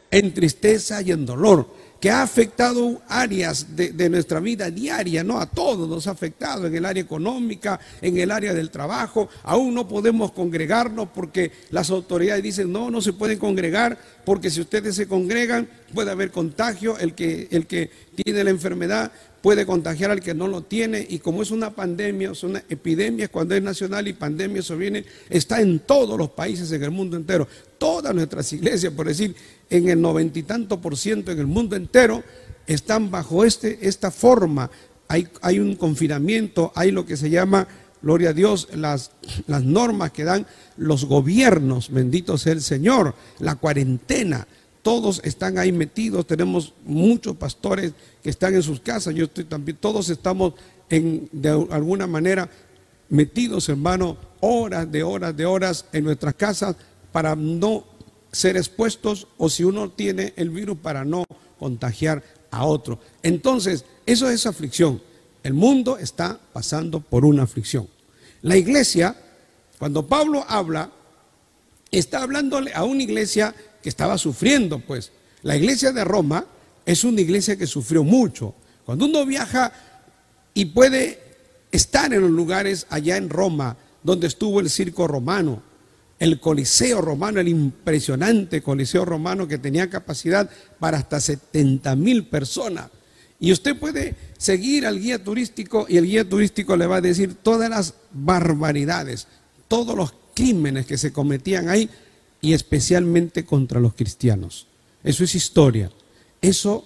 en tristeza y en dolor, que ha afectado áreas de nuestra vida diaria, ¿no? A todos nos ha afectado, en el área económica, en el área del trabajo. Aún no podemos congregarnos porque las autoridades dicen, no, no se pueden congregar, porque si ustedes se congregan puede haber contagio, el que tiene la enfermedad puede contagiar al que no lo tiene, y como es una pandemia, es una epidemia cuando es nacional, y pandemia eso viene, está en todos los países, en el mundo entero. Todas nuestras iglesias, por decir, en el 90 y tanto % en el mundo entero, están bajo esta forma. Hay un confinamiento, hay lo que se llama, gloria a Dios, las normas que dan los gobiernos, bendito sea el Señor, la cuarentena. Todos están ahí metidos, tenemos muchos pastores que están en sus casas, yo estoy también, todos estamos de alguna manera metidos, hermano, horas de horas en nuestras casas para no ser expuestos, o si uno tiene el virus, para no contagiar a otro. Entonces, eso es aflicción. El mundo está pasando por una aflicción. La iglesia, cuando Pablo habla, está hablándole a una iglesia que estaba sufriendo, pues. La iglesia de Roma es una iglesia que sufrió mucho. Cuando uno viaja y puede estar en los lugares allá en Roma, donde estuvo el circo romano, el Coliseo romano, el impresionante Coliseo romano que tenía capacidad para hasta 70,000 personas. Y usted puede seguir al guía turístico y el guía turístico le va a decir todas las barbaridades, todos los crímenes que se cometían ahí, y especialmente contra los cristianos. Eso es historia. Eso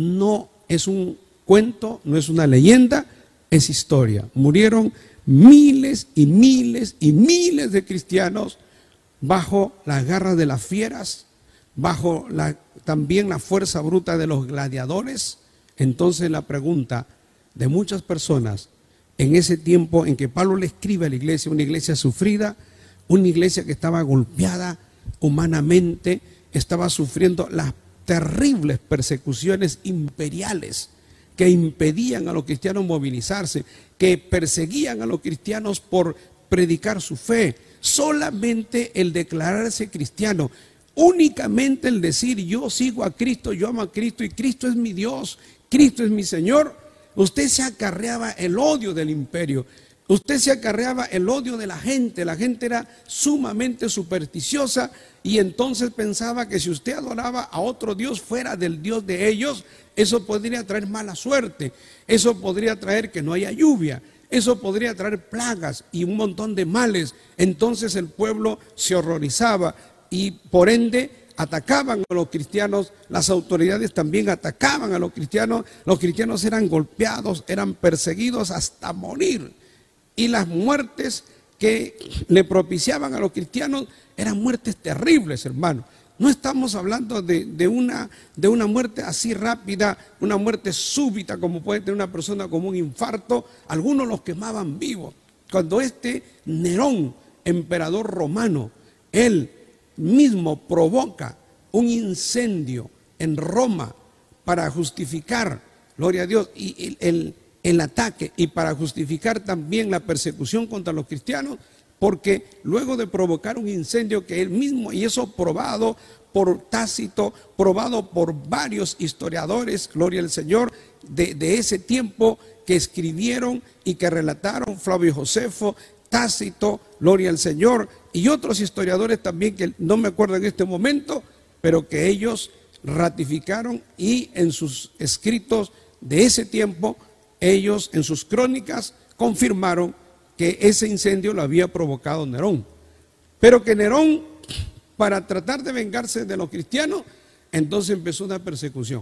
no es un cuento, no es una leyenda, es historia. Murieron miles y miles y miles de cristianos bajo las garras de las fieras, bajo también la fuerza bruta de los gladiadores. Entonces la pregunta de muchas personas en ese tiempo en que Pablo le escribe a la iglesia, una iglesia sufrida, una iglesia que estaba golpeada humanamente, estaba sufriendo las terribles persecuciones imperiales que impedían a los cristianos movilizarse, que perseguían a los cristianos por predicar su fe. Solamente el declararse cristiano, únicamente el decir yo sigo a Cristo, yo amo a Cristo y Cristo es mi Dios, Cristo es mi Señor, usted se acarreaba el odio del imperio. Usted se acarreaba el odio de la gente era sumamente supersticiosa, y entonces pensaba que si usted adoraba a otro Dios fuera del Dios de ellos, eso podría traer mala suerte, eso podría traer que no haya lluvia, eso podría traer plagas y un montón de males. Entonces el pueblo se horrorizaba y por ende atacaban a los cristianos, las autoridades también atacaban a los cristianos eran golpeados, eran perseguidos hasta morir. Y las muertes que le propiciaban a los cristianos eran muertes terribles, hermano. No estamos hablando de una muerte así rápida, una muerte súbita como puede tener una persona como un infarto. Algunos los quemaban vivos. Cuando Nerón, emperador romano, él mismo provoca un incendio en Roma para justificar, gloria a Dios, y el ataque, y para justificar también la persecución contra los cristianos, porque luego de provocar un incendio que él mismo, y eso probado por Tácito, probado por varios historiadores, gloria al Señor, de ese tiempo, que escribieron y que relataron, Flavio Josefo, Tácito, gloria al Señor, y otros historiadores también que no me acuerdo en este momento, pero que ellos ratificaron, y en sus escritos de ese tiempo, ellos en sus crónicas confirmaron que ese incendio lo había provocado Nerón, pero que Nerón, para tratar de vengarse de los cristianos, entonces empezó una persecución.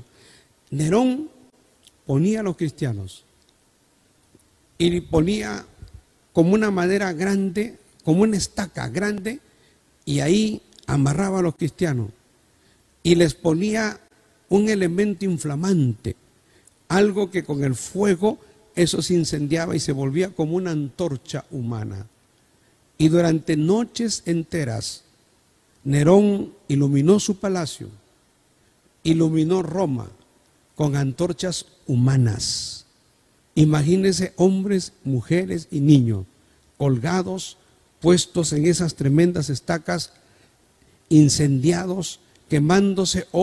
Nerón ponía a los cristianos y ponía como una madera grande, como una estaca grande, y ahí amarraba a los cristianos y les ponía un elemento inflamante, algo que con el fuego eso se incendiaba y se volvía como una antorcha humana. Y durante noches enteras Nerón iluminó su palacio, iluminó Roma con antorchas humanas. Imagínense hombres, mujeres y niños colgados, puestos en esas tremendas estacas, incendiados, quemándose